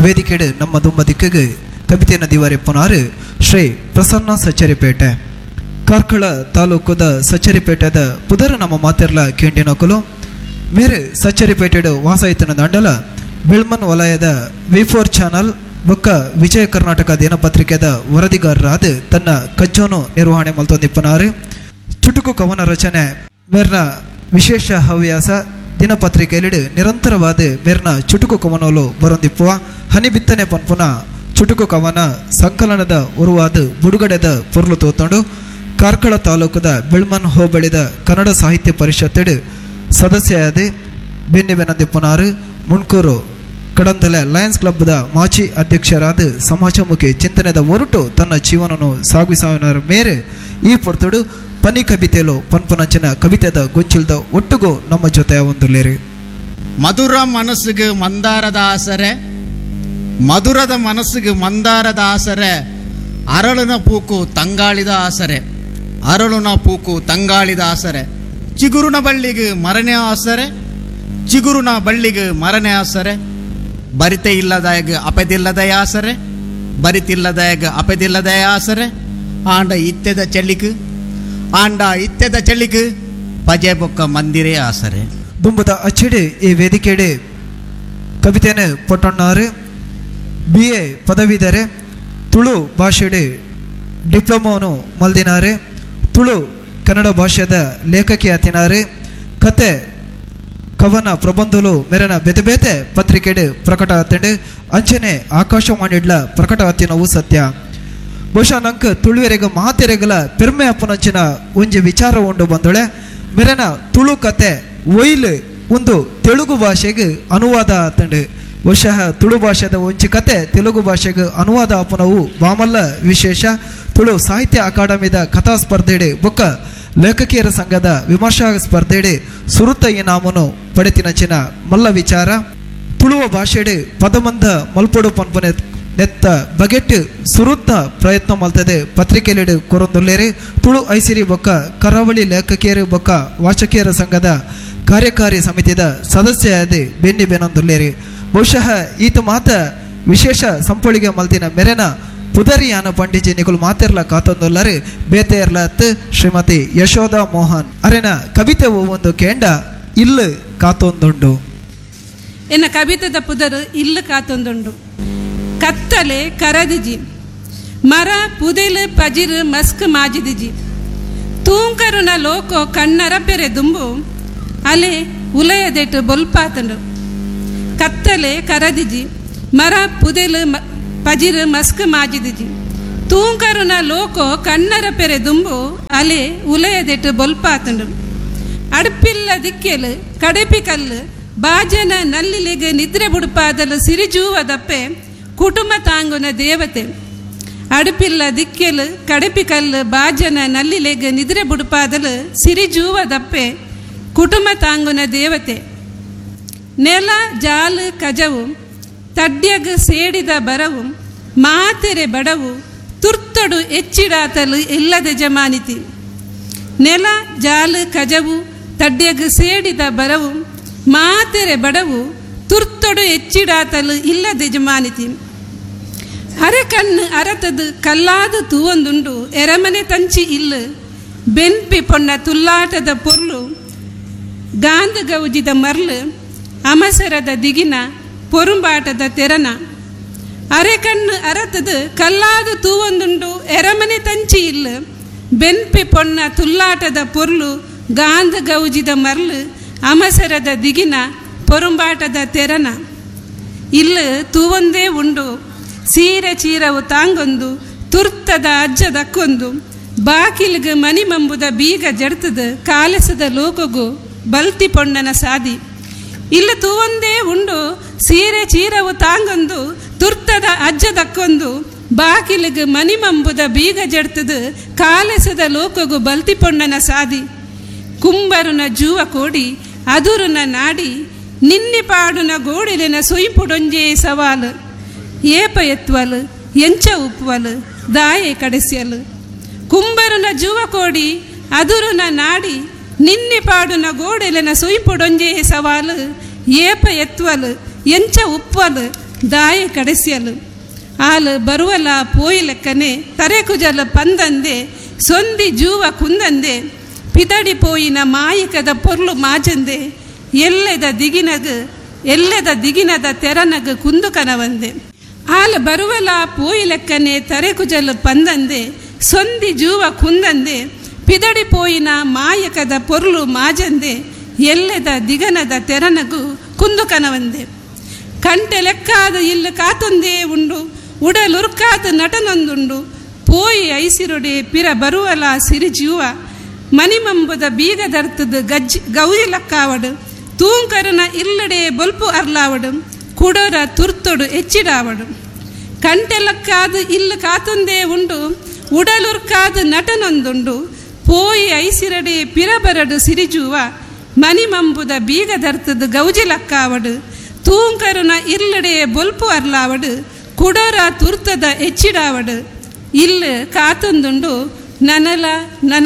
ವೇದಿಕೆಡು ನಮ್ಮ ದುಂಬ ದಿಕ್ಕಿಗೆ ಕವಿತೆಯನ್ನು ದಿವಾರೆಪ್ಪನಾರು ಶ್ರೀ ಪ್ರಸನ್ನ ಸಚ್ಚರಿಪೇಟೆ ಕಾರ್ಕಳ ತಾಲೂಕುದ ಸಚ್ಚರಿಪೇಟೆದ ಪುದರ ನಮ್ಮ ಮಾತೆರ್ಲ ಕೇಂಡಿನಕಲು ಮೇರೆ ಸಚ್ಚರಿಪೇಟೆಡು ವಾಸಾಯಿತನ ದಂಡಲ ಬಿಳ್ಮನ್ ವಲಯದ V4 ಚಾನಲ್ ಬೊಕ್ಕ ವಿಜಯ ಕರ್ನಾಟಕ ದಿನಪತ್ರಿಕೆದ ವರದಿಗಾರರಾದ ತನ್ನ ಕಜ್ಜೋನು ನಿರ್ವಹಣೆ ಮಲ್ತೊಂದಿಪ್ಪನಾರು ಚುಟುಕು ಕವನ ರಚನೆ ಮೇರ್ನ ವಿಶೇಷ ಹವ್ಯಾಸ ದಿನಪತ್ರಿಕೆಯಲ್ಲಿ ನಿರಂತರವಾದ ಮೇರ್ನ ಚುಟುಕು ಕವನಲು ಬರೊಂದಿಪ್ಪುವ ಹನಿ ಬಿತ್ತನೆ ಪನ್ಪುನ ಚುಟುಕು ಕವನ ಸಂಕಲನದ ಉರುವಾದ ಬುಡುಗಡೆದ ಪೊರ್ಲು ತೋತೊಂಡು ಕಾರ್ಕಳ ತಾಲೂಕದ ಬಿಳ್ಮನ್ ಹೋಬಳಿದ ಕನ್ನಡ ಸಾಹಿತ್ಯ ಪರಿಷತ್ತಿಡು ಸದಸ್ಯರಾದ ಬೆನ್ನಿಬೆನಂದಿಪ್ಪನಾರು ಮುಣ್ಕೂರು ಕಡಂದಲೆ ಲಯನ್ಸ್ ಕ್ಲಬ್ದ ಮಾಜಿ ಅಧ್ಯಕ್ಷರಾದ ಸಮಾಜಮುಖಿ ಚಿಂತನೆದ ಹೊರಟು ತನ್ನ ಜೀವನವನ್ನು ಸಾಗಿಸುವವರ ಮೇರೆ ಈ ಪೊರ್ತುಡು ಪನಿ ಕವಿತೆಲು ಪನ್ಪುನಂಚಿನ ಕವಿತೆದ ಗೊಂಚಿಲ್ದ ಒಟ್ಟುಗೂ ನಮ್ಮ ಜೊತೆ ಒಂದುಲೇರಿ ಮಧುರ ಮನಸ್ಸಿಗೆ ಮಂದಾರದ ಆಸರೆ ಮಧುರದ ಮನಸ್ಸಿಗೆ ಮಂದಾರದ ಆಸರೆ ಅರಳುನ ಪೂಕು ತಂಗಾಳಿದ ಆಸರೆ ಅರಳುನ ಪೂಕು ತಂಗಾಳಿದ ಆಸರೆ ಚಿಗುರುನ ಬಳ್ಳಿಗೆ ಮರನೆ ಆಸರೆ ಚಿಗುರುನ ಬಳ್ಳಿಗೆ ಮರನೆ ಆಸರೆ ಬರಿತೆ ಇಲ್ಲದಾಯಗ ಅಪೆದಿಲ್ಲದ ಆಸರೆ ಬರಿತಿಲ್ಲದಾಯಗ ಅಪೆದಿಲ್ಲದ ಆಸರೆ ಆಂಡ ಇತ್ತೆದ ಚಳಿಕು ಆಂಡ ಇತ್ತೆದ ಚಳಿಕು ಪಜೆ ಬೊಕ್ಕ ಮಂದಿರೇ ಆಸರೆ ದುಂಬದ ಅಚ್ಚಿಡೆ ಈ ವೇದಿಕೆಡೆ ಕವಿತೆಯನ್ನು ಪೊಟ್ಟಣ್ಣಾರು BA ಪದವೀಧರೆ ತುಳು ಭಾಷೆಡೆ ಡಿಪ್ಲೊಮೋನು ಮಲ್ದಿನಾರೆ ತುಳು ಕನ್ನಡ ಭಾಷೆದ ಲೇಖಕಿ ಆತಿನಾರೆ ಕತೆ ಕವನ ಪ್ರಬಂಧಲು ಮೆರನ ಬೇತೆ ಬೇತೆ ಪತ್ರಿಕೆಡು ಪ್ರಕಟ ಆತಂಡು ಅಂಚನೆ ಆಕಾಶವಾಣಿಡ್ಲ ಪ್ರಕಟ ಆತಿನವು ಸತ್ಯ ಬಹುಶಃ ನಂಗೆ ತುಳುವೆರೆಗ ಮಾತೆರೆಗಲ ಪೆರ್ಮೆ ಅಪ್ಪನಂಚಿನ ಒಂಜಿ ವಿಚಾರ ಉಂಡು ಬಂದೊಳೆ ಮೆರನ ತುಳು ಕತೆ ಒಯ್ಲು ಒಂದು ತೆಲುಗು ಭಾಷೆಗೆ ಅನುವಾದ ಆತಂಡು ಬಹುಶಃ ತುಳು ಭಾಷೆದ ಒಂಚಿ ಕತೆ ತೆಲುಗು ಭಾಷೆಗೆ ಅನುವಾದ ಅಪ್ಪನವು ಬಾಮಲ್ಲ ವಿಶೇಷ ತುಳು ಸಾಹಿತ್ಯ ಅಕಾಡೆಮಿದ ಕಥಾ ಸ್ಪರ್ಧೆಡೆ ಬೊಕ್ಕ ಲೇಖಕಿಯರ ಸಂಘದ ವಿಮರ್ಶಾ ಸ್ಪರ್ಧೆಡೆ ಸುರುತ್ತ ಇನಾಮನು ಪಡೆತಿನಂಚಿನ ಮಲ್ಲ ವಿಚಾರ ತುಳುವ ಭಾಷೆಡೆ ಪದಮಂದ ಮಲ್ಪೊಡು ಪನ್ಪನೆ ನೆತ್ತ ಬಗೆಟ್ ಸುರುತ್ತ ಪ್ರಯತ್ನ ಮಲ್ತದೆ ಪತ್ರಿಕೆಲೆಡು ಕೊರೊಂದುಲ್ಲೇರಿ ತುಳು ಐಸಿರಿ ಬೊಕ್ಕ ಕರಾವಳಿ ಲೇಖಕಿಯರು ಬೊಕ್ಕ ವಾಚಕಿಯರ ಸಂಘದ ಕಾರ್ಯಕಾರಿ ಸಮಿತಿದ ಸದಸ್ಯರಾದ ಬೆನ್ನಿಬೆನೊಂದುಲ್ಲೇರಿ ಬಹುಶಃ ಈತ ಮಾತ ವಿಶೇಷ ಸಂಪೊಳಿಗೆ ಮಲ್ತಿನ ಮೆರೆನ ಪುದರಿಯಾನ ಪಂಡಿಜಿ ನಿಕುಲು ಮಾತೆರ್ಲ ಕಾತೊಂದುಲ್ಲರು ಬೇತೆಯರ್ಲತ್ ಶ್ರೀಮತಿ ಯಶೋಧ ಮೋಹನ್ ಅರೆನ ಕವಿತೆ ಒಂದು ಕೇಂಡ ಇಲ್ಲು ಕಾತೊಂದುಂಡು ಎನ್ನ ಕವಿತೆದ ಪುದರು ಇಲ್ಲು ಕಾತೊಂದುಂಡು ಕತ್ತಲೆ ಕರದಿಜಿ ಮರ ಪುದೆಲು ಪಜಿರು ಮಸ್ಕ್ ಮಾಜಿದಿಜಿ ತೂಂಕರುನ ಲೋಕೋ ಕಣ್ಣರ ಪೆರೆ ದುಂಬು ಅಲೆ ಉಲಯದೆಟ್ಟು ಬೊಲ್ಪಾತಂಡು ಕತ್ತಲೆ ಕರದಿಜಿ ಮರ ಪುದೆಲು ಪಜಿರು ಮಸ್ಕ್ ಮಾಜಿದಿಜಿ ತೂಂಕರುನ ಲೋಕೋ ಕಣ್ಣರ ಪೆರೆ ದುಂಬು ಅಲೆ ಉಲಯದೆಟ್ಟು ಬೊಲ್ಪಾತಂಡು ಅಡುಪಿಲ್ಲ ದಿಕ್ಕೆಲು ಕಡೆಪಿ ಕಲ್ಲು ಬಾಜನ ನಲ್ಲಿಲೆಗೆ ನಿದ್ರೆ ಬುಡುಪಾದಲು ಸಿರಿಜೂವ ದಪ್ಪೆ ಕುಟುಂಬ ತಾಂಗುನ ದೇವತೆ ಅಡುಪಿಲ್ಲ ದಿಕ್ಕೆಲು ಕಡೆಪಿ ಕಲ್ಲು ಬಾಜನ ನಲ್ಲಿಲೆಗೆ ನಿದ್ರೆ ಬುಡುಪಾದಲು ಸಿರಿಜೂವ ದಪ್ಪೆ ಕುಟುಂಬ ತಾಂಗುನ ದೇವತೆ ನೆಲ ಜಾಲು ಕಜವು ತಡ್ಯಗ ಸೇಡಿದ ಬರವು ಮಾತೆರೆ ಬಡವು ತುರ್ತಡು ಎಚ್ಚಿಡಾತಲು ಇಲ್ಲದ ಜಮಾನಿತಿ ನೆಲ ಜಾಲು ಕಜವು ತಡ್ಯಗ ಸೇಡಿದ ಬರವು ಮಾತೆರೆ ಬಡವು ತುರ್ತಡು ಎಚ್ಚಿಡಾತಲು ಇಲ್ಲದ ಜಮಾನಿತಿ ಅರೆಕಣ್ಣು ಅರತದು ಕಲ್ಲಾದು ತೂವೊಂದುಂಡು ಎರಮನೆ ತಂಚಿ ಇಲ್ಲು ಬೆನ್ಪಿ ಪೊಣ್ಣ ತುಲ್ಲಾಟದ ಪೊರ್ಲು ಗಾಂಧ ಗೌಜಿದ ಮರ್ಲು ಅಮಸರದ ದಿಗಿನ ಪೊರುಂಬಾಟದ ತೆರನ ಅರೆಕಣ್ಣು ಅರತದು ಕಲ್ಲಾದು ತೂವೊಂದುಂಡು ಎರಮನೆ ತಂಚಿ ಇಲ್ಲು ಬೆನ್ಪಿ ಪೊಣ್ಣ ತುಲ್ಲಾಟದ ಪೊರ್ಲು ಗಾಂಧ ಗೌಜಿದ ಮರ್ಲು ಅಮಸರದ ದಿಗಿನ ಪೊರುಂಬಾಟದ ತೆರನ ಇಲ್ಲು ತೂವೊಂದೇ ಉಂಡು ಸೀರೆ ಚೀರವು ತಾಂಗೊಂದು ತುರ್ತದ ಅಜ್ಜದಕ್ಕೊಂದು ಬಾಕಿಲ್ಗೆ ಮನಿ ಮಂಬುದ ಬೀಗ ಜಡ್ತದ ಕಾಲಸದ ಲೋಕಗು ಬಲ್ತಿ ಪೊಣ್ಣನ ಸಾದಿ ಇಲ್ಲ ತೂವೊಂದೇ ಉಂಡು ಸೀರೆ ಚೀರವು ತಾಂಗೊಂದು ತುರ್ತದ ಅಜ್ಜದಕ್ಕೊಂದು ಬಾಕಿಲಿಗೆ ಮನಿ ಮಂಬುದ ಬೀಗ ಜಡ್ತದ ಕಾಲಸದ ಲೋಕಗು ಬಲ್ತಿ ಪೊಣ್ಣನ ಸಾದಿ ಕುಂಬರುನ ಜೂವ ಕೋಡಿ ಅದುರುನ ನಾಡಿ ನಿನ್ನೆ ಪಾಡುನ ಗೋಡಿಲಿನ ಸೊಯ್ಪುಡೊಂಜೇ ಸವಾಲು ಏಪ ಎತ್ವಲು ಎಂಚ ಉಪ್ಪುವಲು ದಾಯೆ ಕಡೆಸ್ಯಲು ಕುಂಬರುನ ಜೂವ ಕೋಡಿ ಅದುರುನ ನಾಡಿ ನಿನ್ನೆ ಪಾಡುನ ಗೋಡೆಲಿನ ಸೊಯ್ಪುಡೊಂಜೇ ಸವಾಲು ಏಪ ಎತ್ವಲು ಎಂಚ ಉಪ್ಪಲು ದಾಯ ಕಡೆಸಿಯಲು ಆಲು ಬರುವಲ ಪೋಯಿಲೆಕ್ಕನೆ ತರೆಕುಜಲು ಪಂದಂದೆ ಸೊಂದಿ ಜೂವ ಕುಂದಂದೆ ಪಿದಡಿ ಪೋಯಿನ ಮಾಯಿಕದ ಪೊರ್ಲು ಮಾಜಂದೆ ಎಲ್ಲೆದ ದಿಗಿನದ ತೆರನಗ ಕುಂದುಕನವಂದೆ ಆಲು ಬರುವಲ ಪೋಯಿಲೆಕ್ಕನೆ ತರೆಕುಜಲು ಪಂದಂದೆ ಸೊಂದಿ ಜೂವ ಕುಂದಂದೆ ಪಿದಡಿ ಪೋಯಿನ ಮಾಯಕದ ಪೊರ್ಲು ಮಾಜಂದೆ ಎಲ್ಲೆದ ದಿಗನದ ತೆರನಗು ಕುಂದುಕನವಂದೆ ಕಂಟೆ ಲೆಕ್ಕಾದ ಇಲ್ಲಿ ಕಾತೊಂದೇ ಉಂಡು ಉಡಲುರ್ಕಾದ ನಟನೊಂದುಂಡು ಪೋಯಿ ಐಸಿರೊಡೆ ಪಿರ ಬರುವಲ ಸಿರಿಜೀವ ಮನಿಮಂಬುದ ಬೀಗದರ್ತದ ಗೌರಿ ಲಕ್ಕಾವಡು ತೂಂಕರನ ಇಲ್ಲಡೆ ಬೊಲ್ಪು ಅರ್ಲಾವಡು ಕುಡರ ತುರ್ತೊಡು ಹೆಚ್ಚಿಡಾವಡು ಕಂಟೆ ಲೆಕ್ಕಾದ ಇಲ್ಲಿ ಕಾತೊಂದೇ ಉಂಡು ಉಡಲುರ್ಕಾದ ನಟನೊಂದುಂಡು ಪೋಯಿ ಐಸಿರಡೆ ಪಿರಬರಡು ಸಿರಿಜುವ ಮನಿಮಂಬುದ ಬೀಗದರ್ತದ ಗೌಜಿ ಲಕ್ಕಾವಡು ತೂಂಕರುನ ಇಲ್ಲಡೆ ಬೊಲ್ಪು ಅರ್ಲಾವಡು ಕುಡರ ತುರ್ತದ ಹೆಚ್ಚಿಡಾವಡು ಇಲ್ಲಿ ಕಾತೊಂದುಂಡು ನನಲ